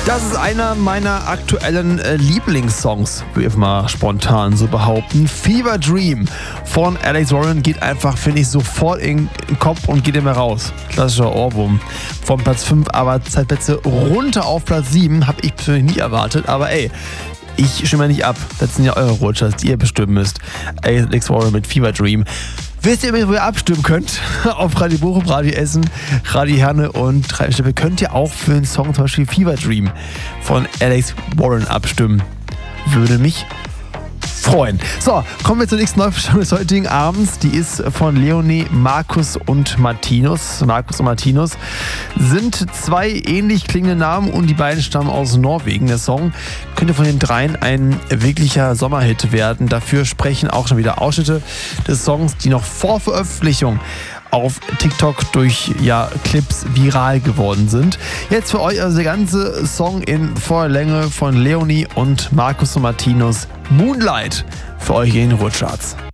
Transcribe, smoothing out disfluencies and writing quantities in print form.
Das ist einer meiner aktuellen Lieblingssongs, würde ich mal spontan so behaupten. Fever Dream von Alex Warren geht einfach, finde ich, sofort in den Kopf und geht immer raus. Klassischer Ohrwurm. Von Platz 5 aber 2 Plätze runter auf Platz 7, habe ich persönlich nie erwartet, aber ey, ich stimme nicht ab. Das sind ja eure Rutschers, die ihr bestimmen müsst. Alex Warren mit Fever Dream. Wisst ihr, wo ihr abstimmen könnt? Auf Radio Bochum, Radio Essen, Radio Herne und Treibstimme könnt ihr auch für einen Song zum Beispiel Fever Dream von Alex Warren abstimmen. Würde mich freuen. So, kommen wir zur nächsten Neuverstellung des heutigen Abends. Die ist von Leonie, Markus und Martinus. Markus und Martinus sind zwei ähnlich klingende Namen und die beiden stammen aus Norwegen. Der Song könnte von den dreien ein wirklicher Sommerhit werden. Dafür sprechen auch schon wieder Ausschnitte des Songs, die noch vor Veröffentlichung auf TikTok durch Clips viral geworden sind. Jetzt für euch also der ganze Song in voller Länge von Leonie und Markus und Martinus. Moonlight für euch in den Ruhrcharts.